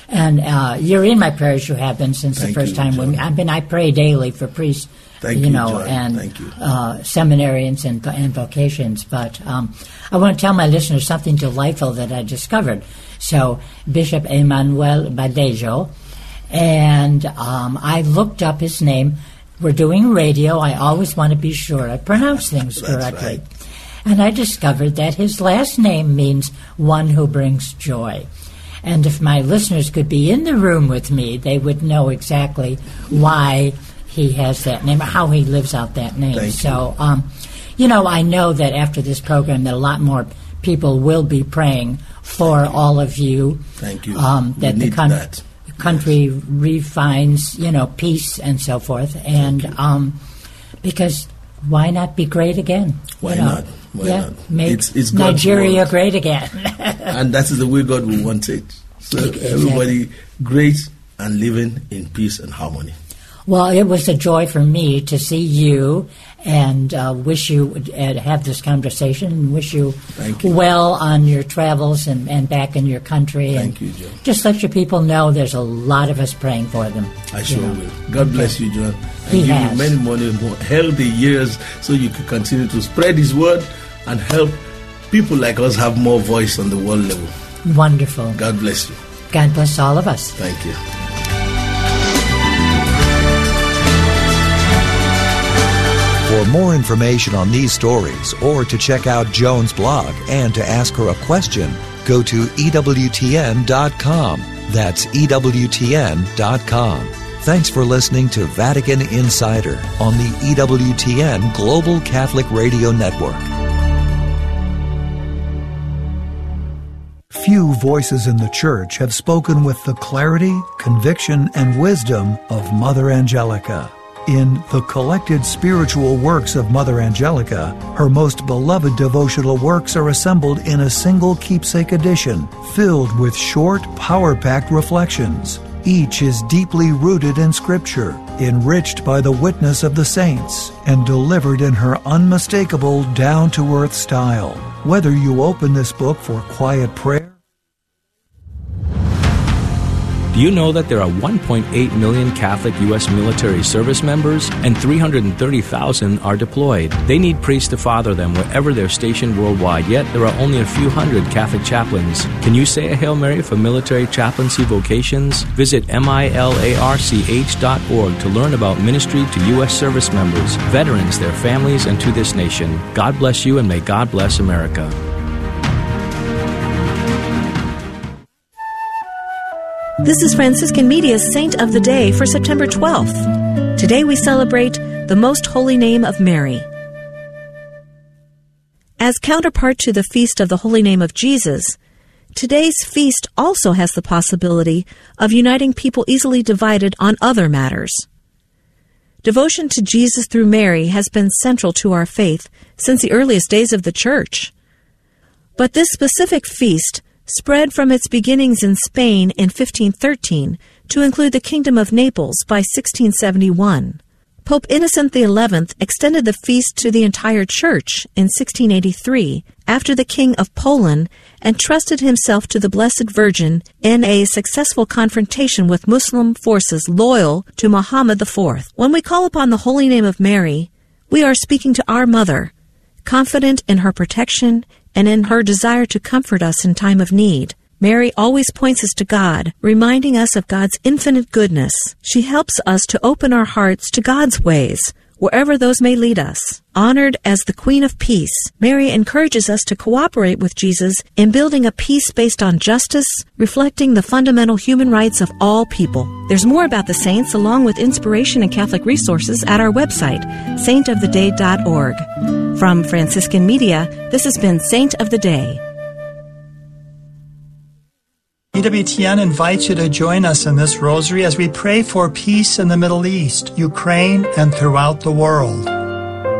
And you're in my prayers. You have been since the first time. I pray daily for priests, Thank you, and seminarians and vocations. But I want to tell my listeners something delightful that I discovered. So Bishop Emmanuel Badejo, and I looked up his name. We're doing radio. I always want to be sure I pronounce things correctly. Right. And I discovered that his last name means one who brings joy. And if my listeners could be in the room with me, they would know exactly why he has that name, or how he lives out that name. I know that after this program that a lot more people will be praying for all of you. Thank you. That the country refines, peace and so forth. And because why not be great again? Why not? Why not? Make Nigeria great again. And that is the way God will want it. So everybody great and living in peace and harmony. Well, it was a joy for me to see you and wish you have this conversation and wish you well on your travels and back in your country. Thank you, John. Just let your people know there's a lot of us praying for them. I sure will. God bless you, John. And He give has. you many more healthy years so you can continue to spread His word and help people like us have more voice on the world level. Wonderful. God bless you. God bless all of us. Thank you. For more information on these stories or to check out Joan's blog and to ask her a question, go to EWTN.com. That's EWTN.com. Thanks for listening to Vatican Insider on the EWTN Global Catholic Radio Network. Few voices in the Church have spoken with the clarity, conviction, and wisdom of Mother Angelica. In the collected spiritual works of Mother Angelica, her most beloved devotional works are assembled in a single keepsake edition, filled with short, power-packed reflections. Each is deeply rooted in Scripture, enriched by the witness of the saints, and delivered in her unmistakable, down-to-earth style. Whether you open this book for quiet prayer, Do you know that there are 1.8 million Catholic U.S. military service members and 330,000 are deployed? They need priests to father them wherever they're stationed worldwide, yet there are only a few hundred Catholic chaplains. Can you say a Hail Mary for military chaplaincy vocations? Visit milarch.org to learn about ministry to U.S. service members, veterans, their families, and to this nation. God bless you, and may God bless America. This is Franciscan Media's Saint of the Day for September 12th. Today we celebrate the Most Holy Name of Mary. As counterpart to the Feast of the Holy Name of Jesus, today's feast also has the possibility of uniting people easily divided on other matters. Devotion to Jesus through Mary has been central to our faith since the earliest days of the Church. But this specific feast spread from its beginnings in Spain in 1513 to include the Kingdom of Naples by 1671. Pope Innocent XI extended the feast to the entire Church in 1683 after the King of Poland entrusted himself to the Blessed Virgin in a successful confrontation with Muslim forces loyal to Muhammad IV. When we call upon the Holy Name of Mary, we are speaking to our Mother, confident in her protection and in her desire to comfort us in time of need. Mary always points us to God, reminding us of God's infinite goodness. She helps us to open our hearts to God's ways, wherever those may lead us. Honored as the Queen of Peace, Mary encourages us to cooperate with Jesus in building a peace based on justice, reflecting the fundamental human rights of all people. There's more about the saints along with inspiration and Catholic resources at our website, saintoftheday.org. From Franciscan Media, this has been Saint of the Day. EWTN invites you to join us in this rosary as we pray for peace in the Middle East, Ukraine, and throughout the world.